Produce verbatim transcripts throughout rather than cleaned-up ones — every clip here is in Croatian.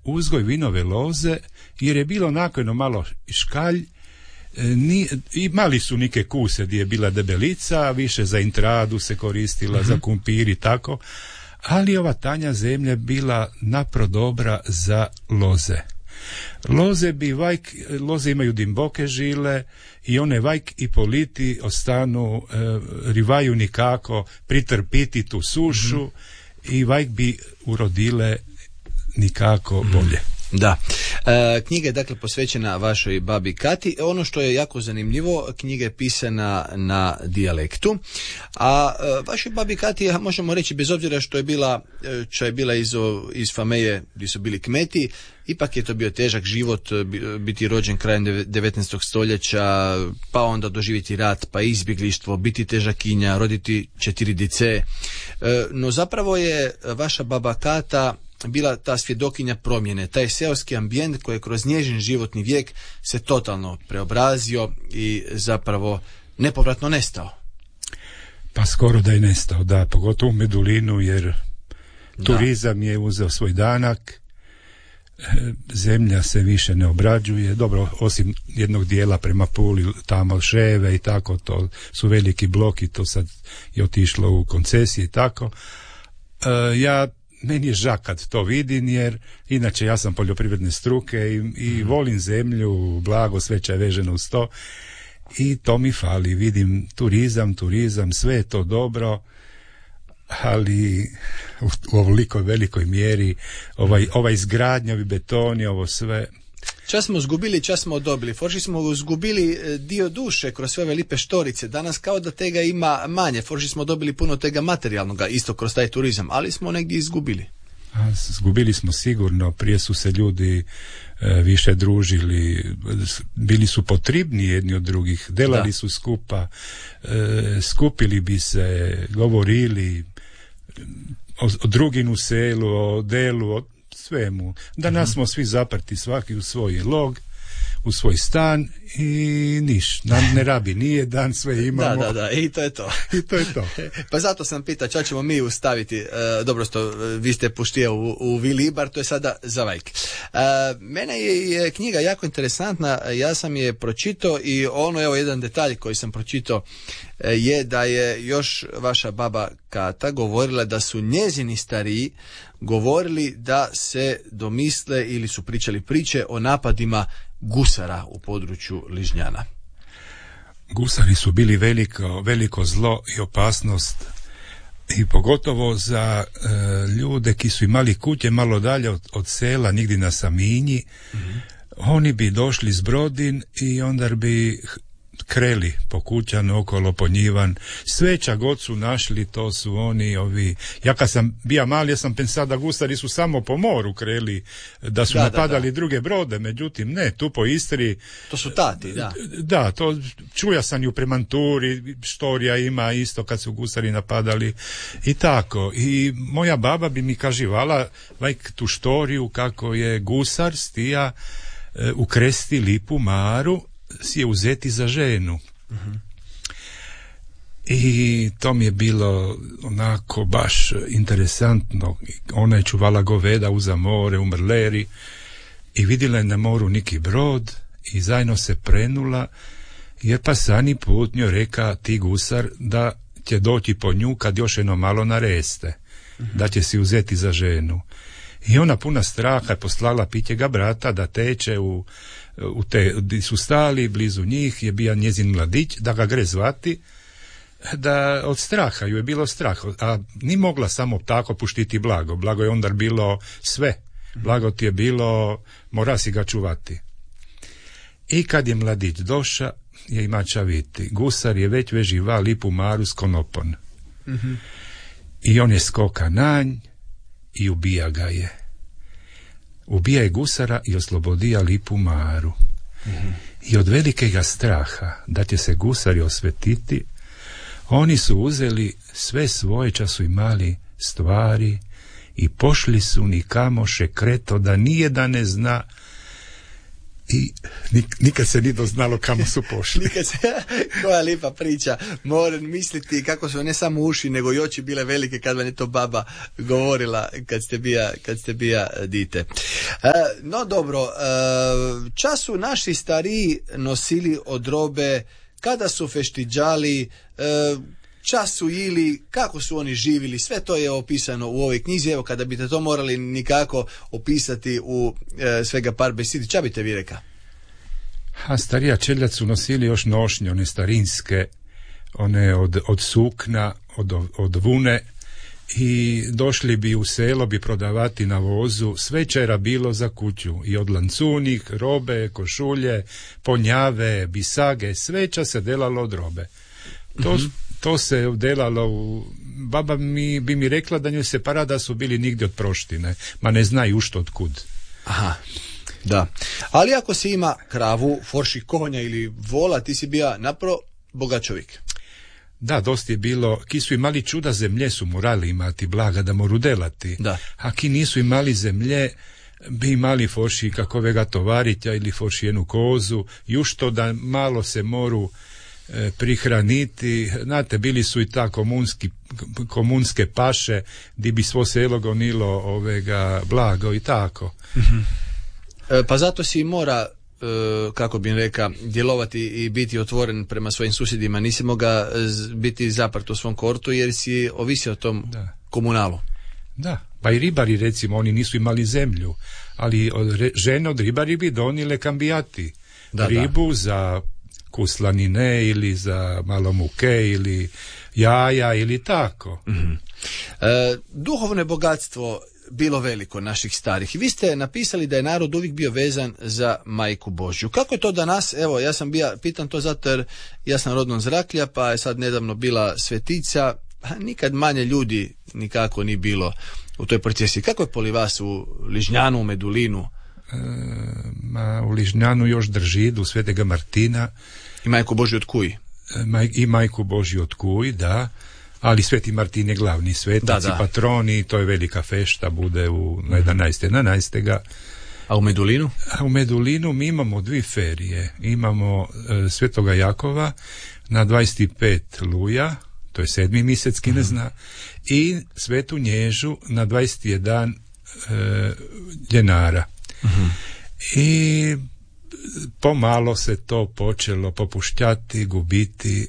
uzgoj vinove loze, jer je bilo nakojno malo škalj, Ni, imali su neke kuse gdje je bila debelica, više za intradu se koristila, mm-hmm. za kumpir i tako, ali ova tanja zemlja bila napro dobra za loze. Loze bi vajk, loze imaju dimboke žile i one vajk i politi ostanu, e, rivaju nikako pritrpiti tu sušu, mm-hmm. i vajk bi urodile nikako bolje. Da. E, knjiga je dakle posvećena vašoj babi Kati. Ono što je jako zanimljivo, knjiga je pisana na dijalektu, a e, vašoj babi Kati, možemo reći, bez obzira što je bila, što je bila iz, iz Fameje gdje su bili kmeti, ipak je to bio težak život, biti rođen krajem devetnaestog stoljeća, pa onda doživjeti rat, pa izbjeglištvo, biti težakinja, roditi četiri dice. E, no zapravo je vaša baba Kata bila ta svjedokinja promjene, taj seoski ambijent koji je kroz njezin životni vijek se totalno preobrazio i zapravo nepovratno nestao. Pa skoro da je nestao, da, pogotovo u Medulinu, jer da. Turizam je uzeo svoj danak, zemlja se više ne obrađuje, dobro, osim jednog dijela prema Puli, tamo Ševe i tako, to su veliki bloki, to sad je otišlo u koncesije i tako. E, ja Meni je žak kad to vidim, jer inače ja sam poljoprivredne struke i, i volim zemlju, blago, sveća je veženo uz to i to mi fali. Vidim turizam, turizam, sve je to dobro, ali u, u ovoliko velikoj mjeri ovaj, ova izgradnja, ovi betoni, ovo sve. Čas smo zgubili, čas smo dobili. Forši smo izgubili dio duše kroz sve ove lipe štorice. Danas kao da tega ima manje. Forši smo dobili puno tega materijalnoga, isto kroz taj turizam, ali smo negdje izgubili. A, izgubili smo sigurno. Prije su se ljudi e, više družili, bili su potrebni jedni od drugih, delali da. su skupa, e, skupili bi se, govorili o, o druginu selu, o delu, o svemu. Danas smo svi zaprti, svaki u svoj log, u svoj stan i niš, nam ne rabi nije dan, sve imamo. Da, da, da, i to je to. I to je to. Pa zato sam pitao, čak ćemo mi ustaviti, e, dobro što vi ste puštija u, u Vilibar, to je sada za vajk. E, mene je, je knjiga jako interesantna, ja sam je pročitao i ono, evo jedan detalj koji sam pročitao e, je da je još vaša baba Kata govorila da su njezini stariji govorili da se domisle ili su pričali priče o napadima gusara u području Ližnjana. Gusari su bili veliko, veliko zlo i opasnost i pogotovo za e, ljude ki su imali kuće malo dalje od, od sela, nigdje na Saminji. Mm-hmm. Oni bi došli s brodin i onda bi kreli po kućanu, okolo po njivan, sve ča god su našli, to su oni ovi, ja kad sam bija mali, ja sam pensao da gusari su samo po moru kreli, da su da, napadali da, da. druge brode, međutim ne, tu po Istri to su tati, da da, to čuja sam i u Premanturi, štorija ima isto kad su gusari napadali i tako, i moja baba bi mi kaživala like, tu štoriju kako je gusar stija e, u kresti lipu Maru si je uzeti za ženu. Uh-huh. I to mi je bilo onako baš interesantno. Ona je čuvala goveda uza more u Mrleri i vidjela je na moru neki brod i zajedno se prenula, jer pa sani put njoj reka ti gusar da će doći po nju kad još jedno malo nareste, uh-huh. da će si uzeti za ženu. I ona puna straha je poslala pitjega brata da teče u u te, gdje su stali, blizu njih je bio njezin mladić, da ga gre zvati, da od straha, ju je bilo strah, a ni mogla samo tako puštiti blago, blago je onda bilo sve, blago ti je bilo, mora si ga čuvati. I kad je mladić doša, je ima čaviti, gusar je već veživa lipu Maru s konopon. Mm-hmm. I on je skoka nanj i ubija ga je. Ubija je gusara i oslobodija lipu Maru. Mm-hmm. I od velikega straha da će se gusari osvetiti, oni su uzeli sve svoje ča su imali stvari i pošli su nikamo šekreto da nijedan ne zna, i nik, nikad se nije doznalo kamo su pošli. Nikad se, koja lipa priča. Moram misliti kako su ne samo uši nego i oči bile velike kad vam je to baba govorila kad ste bija, kad ste bija dite. E, no dobro, e, čas su naši stariji nosili od robe, kada su feštiđali, e, čas su jili, kako su oni živili, sve to je opisano u ovoj knjizi. Evo, kada biste to morali nikako opisati u e, svega par besidi, ča biste vi reka? A starija čeljad su nosili još nošnje, one starinske, one od, od sukna, od, od vune, i došli bi u selo bi prodavati na vozu, sve čera bilo za kuću, i od lancunih, robe, košulje, ponjave, bisage, sveća se delalo od robe. To, mm-hmm. to se delalo u... Baba mi, bi mi rekla da njoj se parada su bili nigdje od proštine, ma ne znaju što od kud. Aha, da. Ali ako si ima kravu, forši konja ili vola, ti si bija napro bogat čovjek. Da, dosta je bilo, ki su imali čuda zemlje su morali imati blaga da moru delati. Da. A ki nisu imali zemlje, bi imali forši kakovega tovaritja ili forši jednu kozu, już to da malo se moru e, prihraniti. Znate, bili su i ta komunski, komunske paše, di bi svo selo gonilo ovega blago i tako. Mm-hmm. E, pa zato si mora, kako bih reka, djelovati i biti otvoren prema svojim susjedima. Nisi moga biti zaprt u svom kortu jer si ovisio o tom da. komunalu. Da, pa i ribari recimo, oni nisu imali zemlju, ali od re, žene od ribari bi donile kambijati. Da, ribu da. za kuslanine ili za malo muke ili jaja ili tako. Mm-hmm. E, duhovno bogatstvo bilo veliko naših starih. I vi ste napisali da je narod uvijek bio vezan za Majku Božju. Kako je to danas? Evo, ja sam bija, pitam to zato jer ja sam rodnom Zraklja, pa je sad nedavno bila svetica, nikad manje ljudi nikako ni bilo u toj procesiji. Kako je poli vas u Ližnjanu, u Medulinu? E, ma, u Ližnjanu još drži do Svetega Martina. I Majku Božju od Kuj? E, maj, I Majku Božju od Kuj, da. Ali Sveti Martin je glavni svetac i patroni, to je velika fešta, bude u na jedanaestog jedanaestog A u Medulinu? A u Medulinu mi imamo dvije ferije. Imamo e, Svetoga Jakova na dvadeset pet luja, to je sedmi mjesec kinezna, mm-hmm. i Svetu Nježu na dvadeset jedan e, ljenara. Mm-hmm. I pomalo se to počelo popuštjati, gubiti.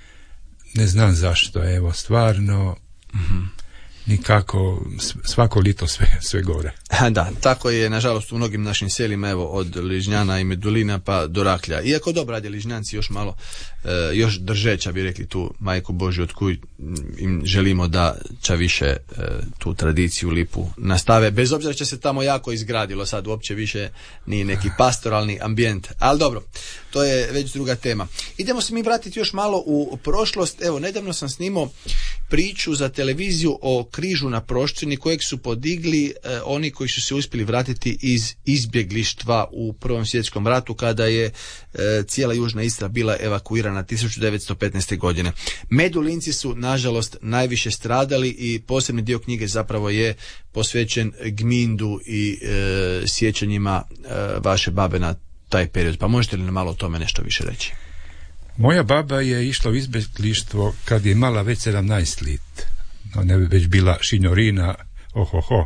Ne znam zašto, evo, stvarno, mm-hmm. nikako, svako lito sve, sve gore. Da, tako je, nažalost, u mnogim našim selima, evo, od Ližnjana i Medulina pa do Raklja. Iako dobro, radi Ližnjanci još malo, e, još držeća bi rekli tu Majku Božju od kuj im želimo da ča više e, tu tradiciju lipu nastave, bez obzira će se tamo jako izgradilo, sad uopće više nije neki pastoralni ambijent, ali dobro, to je već druga tema. Idemo se mi vratiti još malo u prošlost. Evo, nedavno sam snimao priču za televiziju o križu na Proščini kojeg su podigli e, oni koji su se uspjeli vratiti iz izbjeglištva u Prvom svjetskom ratu kada je e, cijela južna Istra bila evakuirana tisuću devetsto petnaeste. godine. Medulinci su nažalost najviše stradali i posebni dio knjige zapravo je posvećen Gmindu i e, sjećanjima e, vaše babe na taj period. Pa možete li nam malo o tome nešto više reći? Moja baba je išla u izbjeglištvo kad je imala već sedamnaest lit. Ona je već bila šinjorina, ohoho.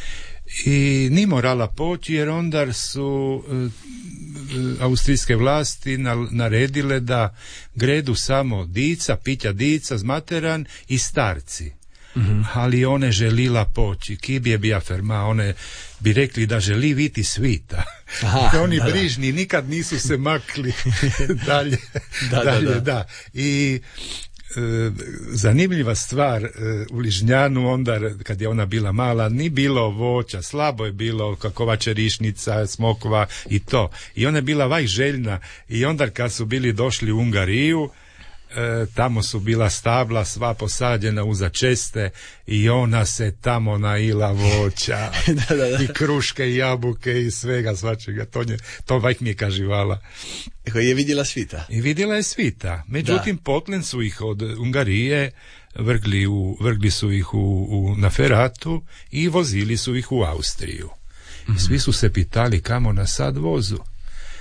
I ni morala poći jer onda su e, austrijske vlasti naredile da gredu samo dica, pitja dica, zmateran i starci. Mm-hmm. Ali one želila poći. Ki bi je bija ferma, one bi rekli da želi viti svita. Aha, oni da, brižni da. nikad nisu se makli dalje. Da, dalje da, da. da. I e, zanimljiva stvar e, u Ližnjanu onda kad je ona bila mala ni bilo voća, slabo je bilo kakova čerišnica, smokva i to. I ona je bila vaj željna i onda kad su bili došli u Ungariju, E, tamo su bila stabla sva posađena uza česte i ona se tamo naila voća da, da, da. i kruške i jabuke i svega svačega, to, nje, to vajk mi je kaživala. Eko je vidjela svita? I vidjela je svita, međutim da. Potlen su ih od Ungarije vrgli, u, vrgli su ih u, u, na feratu i vozili su ih u Austriju. Mm-hmm. Svi su se pitali kamo nas sad vozu.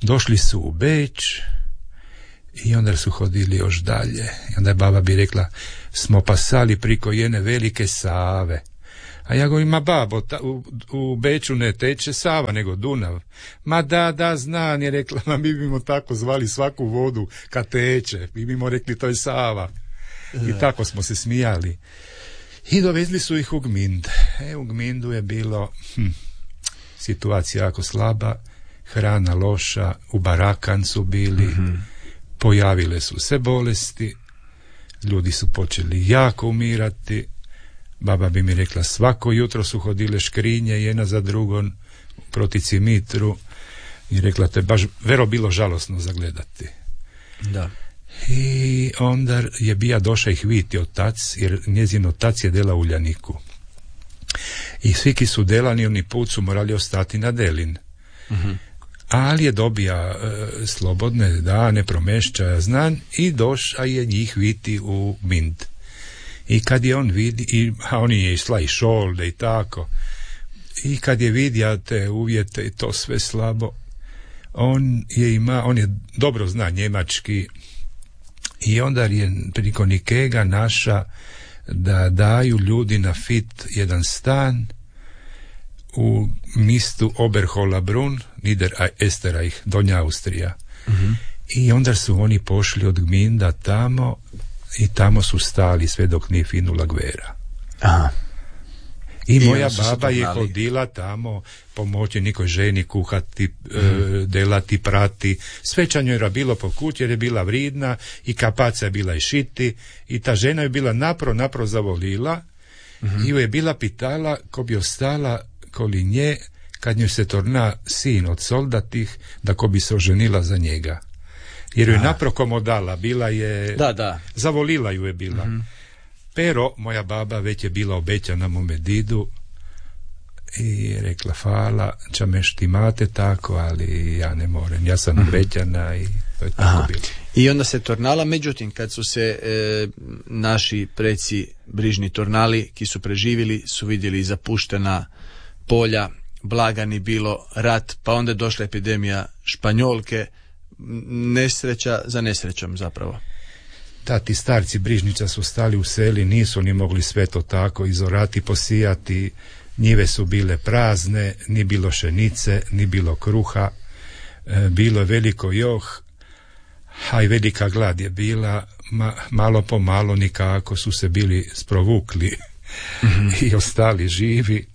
došli su u Beč i onda su hodili još dalje. I onda je baba bi rekla, smo pasali priko jedne velike Save. A ja govorim, ma babo, ta, u, u Beču ne teče Sava, nego Dunav. Ma da, da, znam, je rekla, ma mi bimo tako zvali svaku vodu kad teče. Mi bimo rekli, to je Sava. I tako smo se smijali. I dovezli su ih u Gmind. E, u Gmindu je bilo hm, situacija jako slaba, hrana loša, u Barakan su bili, mm-hmm. pojavile su se bolesti, ljudi su počeli jako umirati. Baba bi mi rekla, svako jutro su hodile škrinje jedna za drugom proti Cimitru i rekla, to je baš vero bilo žalosno zagledati. Da. I onda je bija došao ih vidjeti otac, jer njezin otac je dela u Uljaniku. I svi ki su delani, oni put su morali ostati na Delin. Mm-hmm. Ali je dobija e, slobodne dane, promešćaja znan i došao je njih vidjeti u Mind. I kad je on vidi, i, a oni je išla i šolde i tako, i kad je vidio te uvjete i to sve slabo, on je ima, on je dobro zna njemački i onda je priko Nikega naša da daju ljudi na fit jedan stan u mistu Oberhollabrunn, Nieder Österreich, Donja Austrija. Mm-hmm. I onda su oni pošli od Gminda tamo i tamo su stali sve dok nije finula Gvera. Aha. I, I moja su baba je hodila tamo pomoći nikoj ženi kuhati, mm-hmm. e, delati, prati. Svećanje je bilo po kući jer je bila vridna i kapaca je bila i šiti i ta žena je bila napro, napro zavolila mm-hmm. i ju je bila pitala ko bi ostala koli nje kad njoj se torna sin od soldatih da ko bi se oženila za njega. Jer ju je napro komodala, bila je... Da, da. Zavolila ju je bila. Mm-hmm. Pero, moja baba već je bila obećana mome didu i rekla, hvala, čameš ti mate tako, ali ja ne morem. Ja sam mm-hmm. obećana i to je tako Aha. bilo. I onda se tornala, međutim, kad su se e, naši preci brižni tornali, ki su preživjeli, su vidjeli zapuštena polja, blagani bilo rat, pa onda je došla epidemija španjolke, nesreća za nesrećom zapravo. Da, ti starci brižniča su stali u seli, nisu ni mogli sve to tako izorati, posijati, njive su bile prazne, ni bilo šenice, ni bilo kruha, e, bilo je veliko joh, a i velika glad je bila, ma, malo po malo nikako su se bili sprovukli mm-hmm. i ostali živi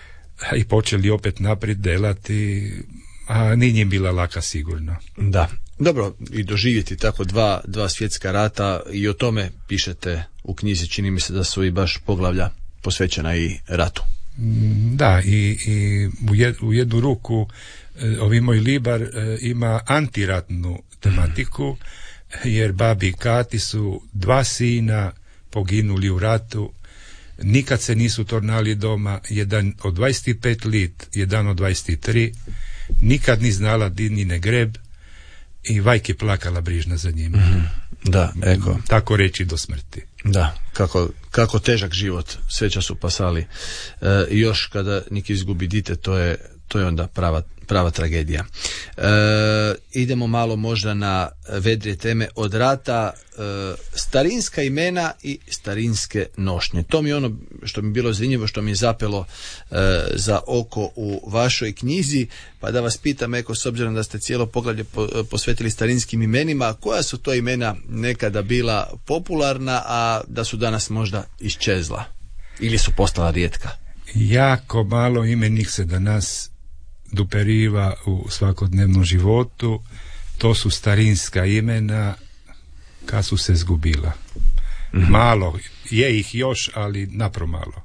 i počeli opet naprijed delati, a ni njim bila laka sigurno. Da. Dobro, i doživjeti tako dva, dva svjetska rata i o tome pišete u knjizi, čini mi se da su i baš poglavlja posvećena i ratu. Da, i, i u, jed, u jednu ruku ovi moj libar ima antiratnu tematiku, jer babi i Kati su dva sina poginuli u ratu, nikad se nisu tornali doma, jedan od dvadeset pet lit, jedan od dvadeset tri, nikad ni znala di ni ne greb, i vajke plakala brižna za njima. Mm-hmm. Da, eko. Tako reći do smrti. Da, kako, kako težak život, sveća su pasali. E, još kada nik izgubi dite, to je, to je onda prava, prava tragedija. E, idemo malo možda na vedrije teme od rata, e, starinska imena i starinske nošnje. To mi je ono što mi je bilo zanimljivo, što mi je zapelo e, za oko u vašoj knjizi, pa da vas pitam, eko, s obzirom da ste cijelo poglavlje po, posvetili starinskim imenima, koja su to imena nekada bila popularna, a da su danas možda iščezla ili su postala rijetka? Jako malo imenih se danas duperiva u svakodnevnom životu, to su starinska imena kad su se zgubila. Mm-hmm. Malo, je ih još, ali napromalo.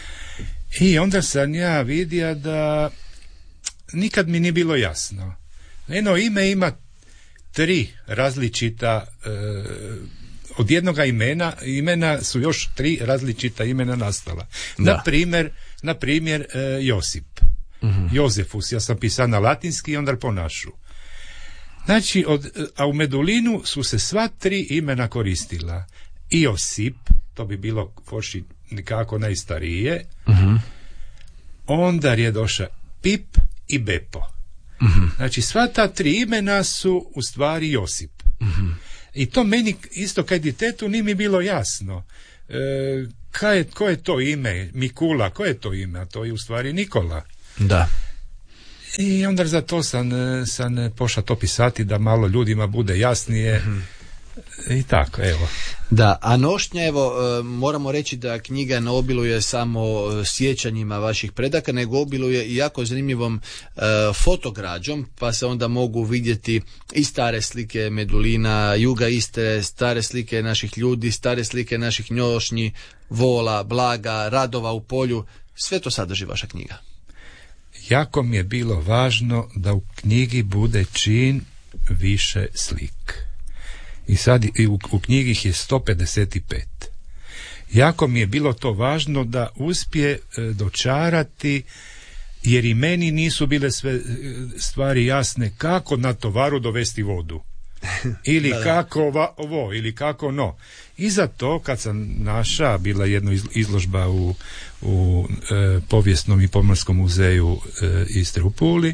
I onda sam ja vidio da nikad mi nije bilo jasno. Eno ime ima tri različita e, od jednoga imena, imena su još tri različita imena nastala. Da. Na primjer, na primjer e, Josip. Mm-hmm. Jozefus, ja sam pisao na latinski i onda po našu. Znači, od, a u Medulinu su se sva tri imena koristila. Josip, to bi bilo forši nikako najstarije, mm-hmm. onda je došao Pip i Bepo. Mm-hmm. Znači, sva ta tri imena su u stvari Josip. Mm-hmm. I to meni isto kad ditetu nije mi bilo jasno. E, kaj je, ko je to ime? Mikula, ko je to ime? A to je u stvari Nikola. Da. I onda za to sam, sam pošao to pisati da malo ljudima bude jasnije. Mm-hmm. I tako, evo. Da, a nošnja, evo, moramo reći da knjiga ne obiluje samo sjećanjima vaših predaka, nego obiluje i jako zanimljivom e, fotograđom, pa se onda mogu vidjeti i stare slike Medulina, juga Istre, stare slike naših ljudi, stare slike naših njošnji, vola, blaga, radova u polju, sve to sadrži vaša knjiga. Jako mi je bilo važno da u knjigi bude čin više slik. I sad i u, u knjigi ih je sto pedeset pet. Jako mi je bilo to važno da uspije e, dočarati, jer i meni nisu bile sve e, stvari jasne kako na tovaru dovesti vodu. Ili da, da. kako va, ovo, ili kako no. I zato kad sam naša, bila jedna izložba u, u e, povijesnom i pomorskom muzeju e, Istre u Puli,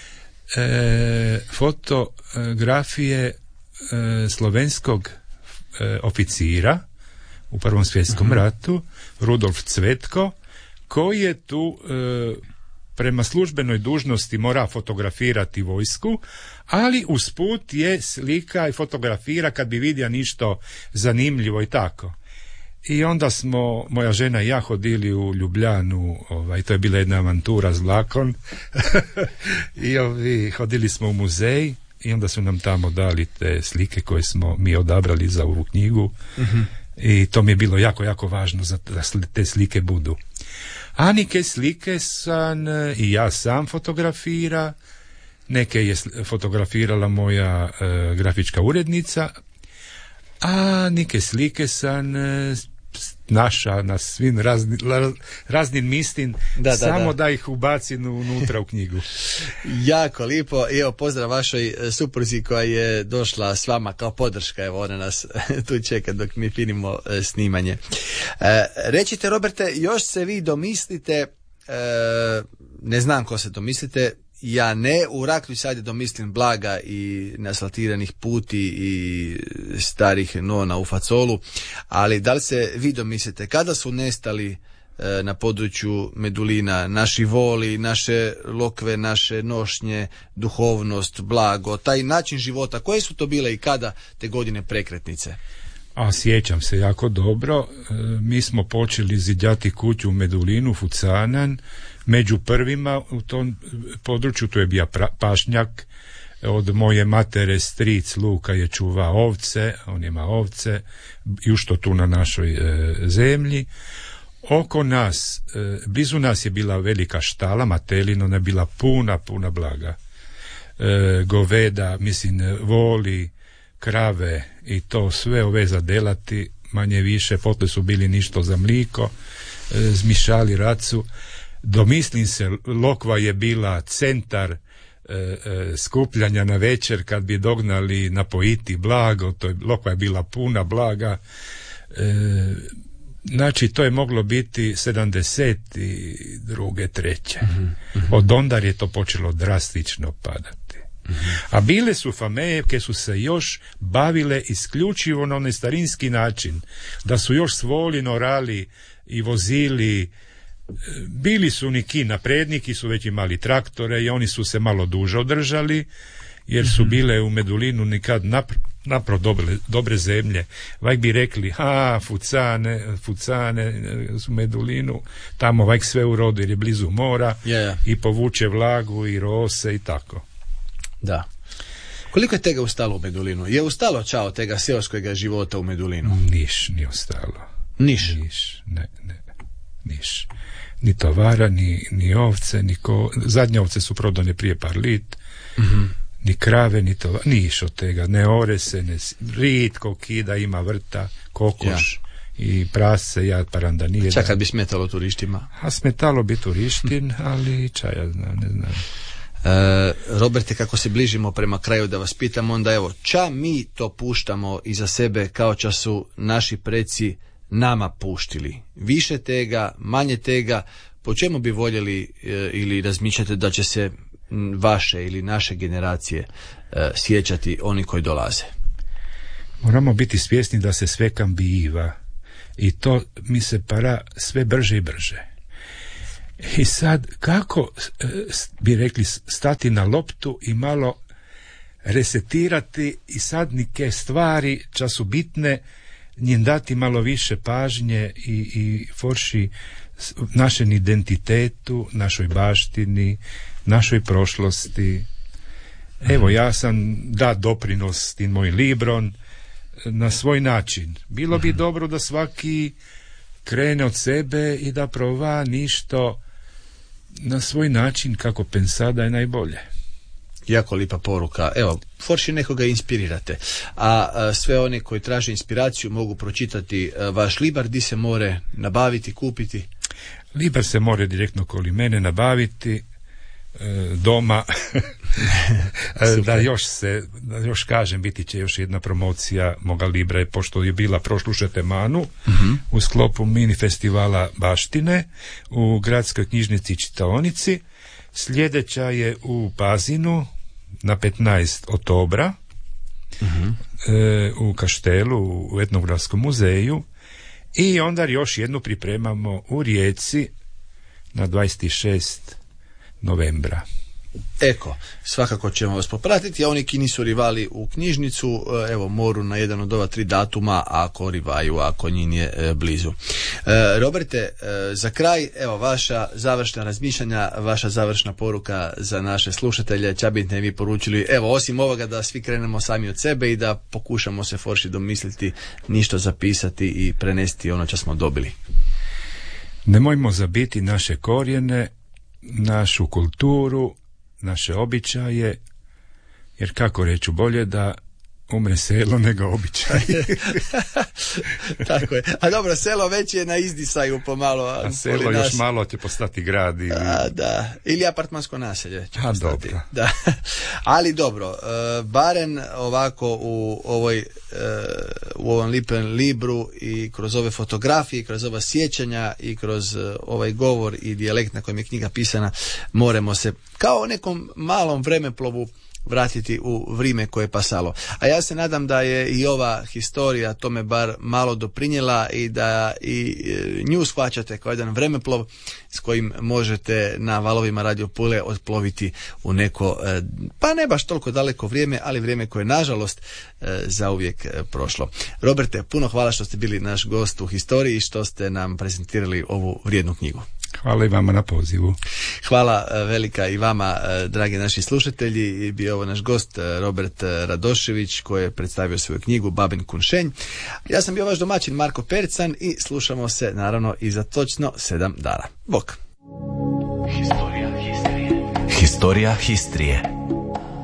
e, fotografije slovenskog e, oficira u Prvom svjetskom uh-huh. ratu, Rudolf Cvetko, koji je tu e, prema službenoj dužnosti mora fotografirati vojsku, ali usput je slika i fotografira kad bi vidio ništo zanimljivo i tako. I onda smo, moja žena i ja, hodili u Ljubljanu, ovaj, to je bila jedna avantura s vlakom, i ovi, hodili smo u muzej, i onda su nam tamo dali te slike koje smo mi odabrali za ovu knjigu. Mm-hmm. I to mi je bilo jako, jako važno za, da te slike budu. A neke slike sam i ja sam fotografira, neke je fotografirala moja e, grafička urednica, a neke slike sam e, naša na svim razni, raznim mistin, da, da, samo da. da ih ubacim unutra u knjigu. Jako lijepo. Evo, pozdrav vašoj supruzi koja je došla s vama kao podrška. Evo, ona nas tu čeka dok mi finimo snimanje. E, rećite, Roberte, još se vi domislite, e, ne znam ko se domislite, ja ne, u Raklju sad je domislim blaga i naslatiranih puti i starih nona u facolu, ali da li se vi domislite kada su nestali e, na području Medulina naši voli, naše lokve, naše nošnje, duhovnost, blago, taj način života, koje su to bile i kada te godine prekretnice? A sjećam se jako dobro, e, mi smo počeli zidjati kuću u Medulinu, Fucanan, među prvima u tom području, tu je bio pašnjak, od moje matere stric Luka je čuva ovce, on ima ovce, jušto tu na našoj e, zemlji. Oko nas, e, blizu nas je bila velika štala, Matelino, ona je bila puna, puna blaga. E, goveda, mislim, voli, krave i to sve ove zadelati, manje više, potle su bili ništo za mliko, e, zmišali racu. Domislim se, Lokva je bila centar e, e, skupljanja na večer kad bi dognali napojiti blago, to je, Lokva je bila puna blaga. E, znači to je moglo biti sedamdeset druge, treće. Mm-hmm. Od onda je to počelo drastično padati. Mm-hmm. A bile su fameje koje su se još bavile isključivo na onaj starinski način, da su još svoli, norali i vozili. Bili su neki napredniki, su već imali traktore i oni su se malo duže održali, jer su bile u Medulinu nikad napr- napro dobre, dobre zemlje. Vajk bi rekli, ha, Fucane, Fucane u Medulinu, tamo vajk sve u rodu jer je blizu mora, yeah. i povuče vlagu i rose i tako. Da. Koliko je tega ustalo u Medulinu? Je ustalo čao tega seoskojega života u Medulinu? Niš nije ostalo. Niš? Niš, ne, ne, niš. Ni tovara, ni, ni ovce, ni ko... zadnje ovce su prodane prije par lit, mm-hmm. ni krave, ni tovara, niš od tega, ne ore se, ne, ritko kida ima vrta, kokoš, ja. i prase, jad paranda nije. Čak kad bi smetalo turištima? A smetalo bi turištin, ali čaja znam, ne znam. E, Roberte, kako se bližimo prema kraju, da vas pitam onda, evo, ča mi to puštamo iza sebe kao ča su naši preci nama puštili? Više tega, manje tega, po čemu bi voljeli e, ili razmišljate da će se vaše ili naše generacije e, sjećati oni koji dolaze? Moramo biti svjesni da se sve kambiva i to mi se para sve brže i brže. I sad kako e, bi rekli stati na loptu i malo resetirati i sad neke stvari ča su bitne njim dati malo više pažnje i, i forši našem identitetu, našoj baštini, našoj prošlosti. Evo, ja sam da doprinos tim moj libron na svoj način. Bilo bi dobro da svaki krene od sebe i da prova ništo na svoj način kako pensa da je najbolje. Jako lipa poruka. Evo, forši nekoga inspirirate. A, a sve oni koji traže inspiraciju mogu pročitati a, vaš libar, di se more nabaviti, kupiti? Libar se more direktno koli mene nabaviti e, doma. da još se, da još kažem, biti će još jedna promocija moga libra, pošto je bila prošlu šetemanu uh-huh. u sklopu mini festivala Baštine u gradskoj knjižnici čitaonici. Sljedeća je u Pazinu na petnaest oktobra uh-huh. e, u Kaštelu u Etnografskom muzeju i onda još jednu pripremamo u Rijeci na dvadeset šestog novembra. Eko, svakako ćemo vas popratiti, a oni ki nisu rivali u knjižnicu, evo, moru na jedan od ova tri datuma, ako rivaju, ako njim je e, blizu. E, Roberte, e, za kraj, evo, vaša završna razmišljanja, vaša završna poruka za naše slušatelje, ča bi ne vi poručili, evo, osim ovoga da svi krenemo sami od sebe i da pokušamo se forši domisliti, ništo zapisati i prenesti ono što smo dobili. Nemojmo zabiti naše korijene, našu kulturu, naše običaje, jer kako reću, bolje da umre selo nego običaj. Tako je. A dobro, selo već je na izdisaju pomalo. A, a selo još malo će postati grad. Ili... A, da. Ili apartmansko naselje će a, postati. Dobro. Da. Ali dobro, uh, barem ovako u ovoj uh, u ovom lipem libru i kroz ove fotografije, kroz ova sjećanja i kroz uh, ovaj govor i dijalekt na kojem je knjiga pisana, moramo se kao nekom malom vremeplovu vratiti u vrijeme koje je pasalo. A ja se nadam da je i ova historija tome bar malo doprinjela i da i nju shvaćate kao jedan vremeplov s kojim možete na valovima Radio Pule otploviti u neko, pa ne baš toliko daleko vrijeme, ali vrijeme koje je nažalost zauvijek prošlo. Roberte, puno hvala što ste bili naš gost u historiji i što ste nam prezentirali ovu vrijednu knjigu. Hvala i vama na pozivu. Hvala velika i vama, dragi naši slušatelji. I bio ovo naš gost Robert Radošević koji je predstavio svoju knjigu Babin Kunšenj. Ja sam bio vaš domaćin Marko Percan i slušamo se naravno i za točno sedam dana. Bok. Historija Histrije. Historija Histrije.